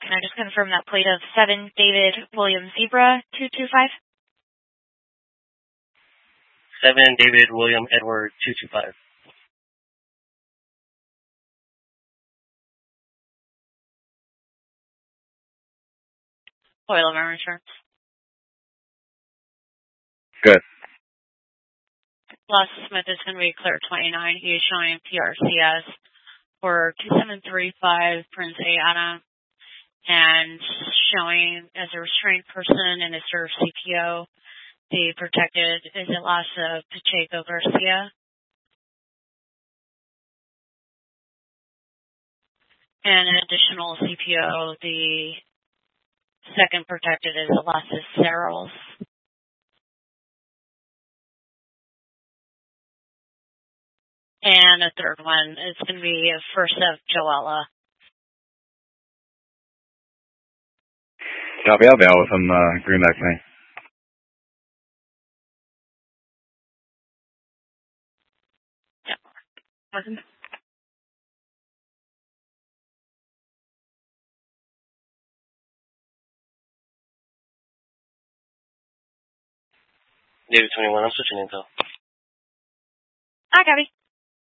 can I just confirm that plate of 7 David William Zebra 225? 7 David William Edward 225. Oil of insurance. Good. Los Smith is going to be clear 29. He is showing PRCS for 2735 Prince A. Adam and showing as a restrained person and a served CPO. The protected is Elasa Pacheco Garcia. And an additional CPO, the second protected is Elasa Serrals. And a third one is going to be first of Joella. Copy, I'll be out with him, Greenback thing. Yeah. Okay. David 21, I'm switching info. Hi, Gabby.